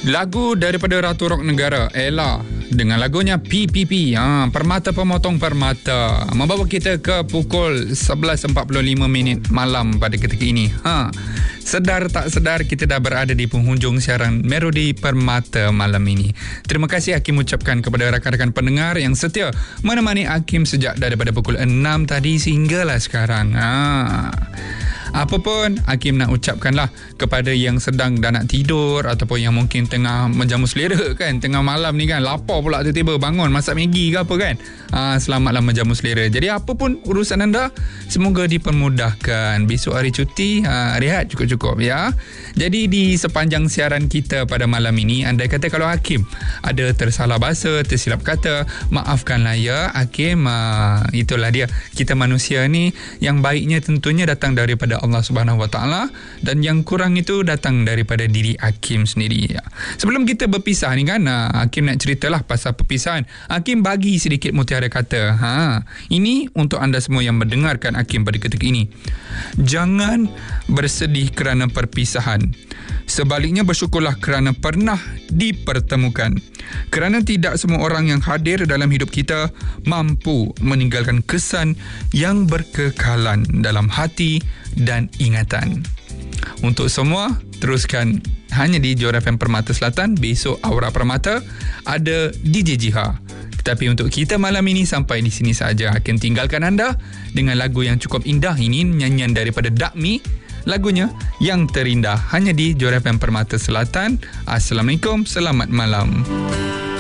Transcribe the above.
Lagu daripada Ratu Rock Negara, Ella, dengan lagunya PPP, Permata Pemotong Permata, membawa kita ke pukul 11.45 malam pada ketika ini. Sedar tak sedar kita dah berada di penghujung siaran Melodi Permata malam ini. Terima kasih Hakim ucapkan kepada rakan-rakan pendengar yang setia menemani Hakim sejak daripada pukul 6 tadi sehinggalah sekarang. Apapun Hakim nak ucapkanlah kepada yang sedang dah nak tidur ataupun yang mungkin tengah menjamu selera kan, tengah malam ni kan, lapar pula tiba-tiba bangun masak Maggi ke apa kan. Selamatlah menjamu selera. Jadi apapun urusan anda, semoga dipermudahkan. Besok hari cuti, rehat cukup-cukup ya. Jadi di sepanjang siaran kita pada malam ini, andai kata kalau Hakim ada tersalah bahasa, tersilap kata, maafkanlah ya Hakim. Itulah dia, kita manusia ni, yang baiknya tentunya datang daripada Allah Subhanahu Wa Taala dan yang kurang itu datang daripada diri Hakim sendiri. Sebelum kita berpisah ni kan, Hakim nak ceritalah pasal perpisahan. Hakim bagi sedikit mutiara kata. Ini untuk anda semua yang mendengarkan Hakim pada ketika ini. Jangan bersedih kerana perpisahan. Sebaliknya bersyukurlah kerana pernah dipertemukan. Kerana tidak semua orang yang hadir dalam hidup kita mampu meninggalkan kesan yang berkekalan dalam hati dan ingatan. Untuk semua, teruskan hanya di Johor FM Permata Selatan. Besok Aura Permata ada DJ Jiha. Tapi untuk kita malam ini sampai di sini saja. Akan tinggalkan anda dengan lagu yang cukup indah ini, nyanyian daripada Dakmi. Lagunya Yang Terindah hanya di Johor FM Permata Selatan. Assalamualaikum, selamat malam.